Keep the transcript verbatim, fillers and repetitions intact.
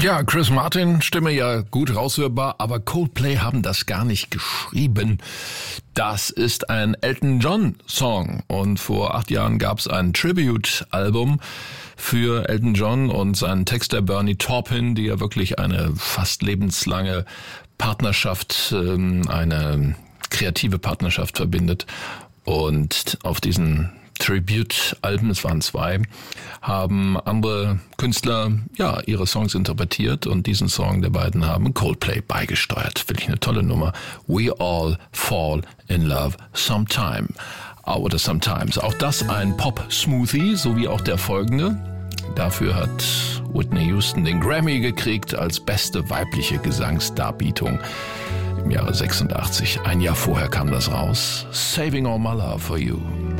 Ja, Chris Martin, Stimme ja gut raushörbar, aber Coldplay haben das gar nicht geschrieben. Das ist ein Elton John Song und vor acht Jahren gab es ein Tribute-Album für Elton John und seinen Texter Bernie Taupin, die ja wirklich eine fast lebenslange Partnerschaft, eine kreative Partnerschaft verbindet. Und auf diesen Tribute-Alben, es waren zwei, haben andere Künstler ja ihre Songs interpretiert und diesen Song der beiden haben Coldplay beigesteuert. Finde ich eine tolle Nummer. We all fall in love sometime. Oder sometimes. Auch das ein Pop-Smoothie, so wie auch der folgende. Dafür hat Whitney Houston den Grammy gekriegt als beste weibliche Gesangsdarbietung im Jahre sechsundachtzig. Ein Jahr vorher kam das raus. Saving All My Love for You.